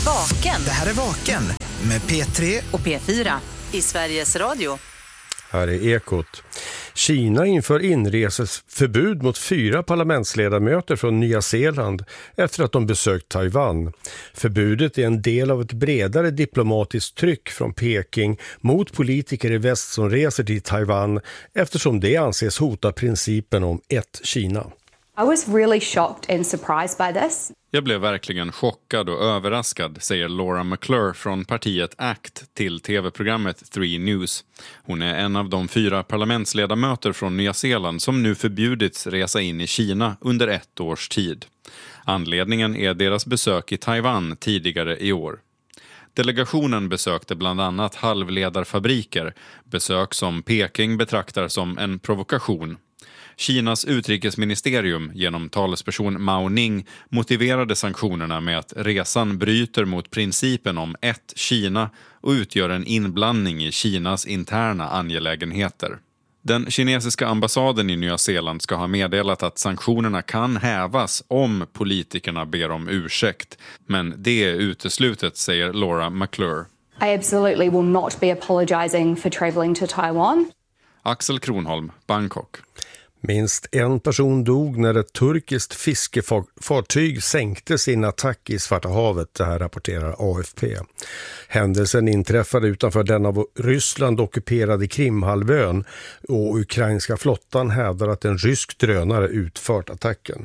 Vaken. Det här är Vaken med P3 och P4 i Sveriges Radio. Här är Ekot. Kina inför inreseförbud mot 4 parlamentsledamöter från Nya Zeeland efter att de besökt Taiwan. Förbudet är en del av ett bredare diplomatiskt tryck från Peking mot politiker i väst som reser till Taiwan eftersom det anses hota principen om ett Kina. I was really shocked and surprised by this. Jag blev verkligen chockad och överraskad, säger Laura McClure från partiet ACT till tv-programmet 3 News. Hon är en av de 4 parlamentsledamöter från Nya Zeeland som nu förbjudits resa in i Kina under 1 års tid. Anledningen är deras besök i Taiwan tidigare i år. Delegationen besökte bland annat halvledarfabriker, besök som Peking betraktar som en provokation. Kinas utrikesministerium genom talesperson Mao Ning motiverade sanktionerna med att resan bryter mot principen om ett Kina och utgör en inblandning i Kinas interna angelägenheter. Den kinesiska ambassaden i Nya Zeeland ska ha meddelat att sanktionerna kan hävas om politikerna ber om ursäkt. Men det är uteslutet, säger Laura McClure. I absolutely will not be apologizing for traveling to Taiwan. Axel Kronholm, Bangkok. Minst en person dog när ett turkiskt fiskefartyg sänkte sin attack i Svarta havet, det här rapporterar AFP. Händelsen inträffade utanför den av Ryssland ockuperade Krimhalvön och ukrainska flottan hävdar att en rysk drönare utfört attacken.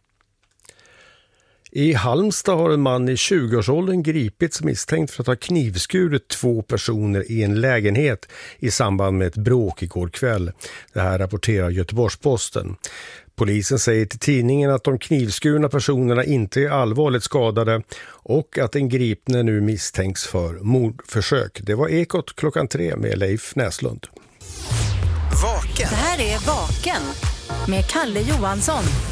I Halmstad har en man i 20-årsåldern gripits misstänkt för att ha knivskurit 2 personer i en lägenhet i samband med ett bråk igår kväll. Det här rapporterar Göteborgs-Posten. Polisen säger till tidningen att de knivskurna personerna inte är allvarligt skadade och att den gripne nu misstänks för mordförsök. Det var Ekot 3 med Leif Näslund. Vaken. Det här är Vaken med Kalle Johansson.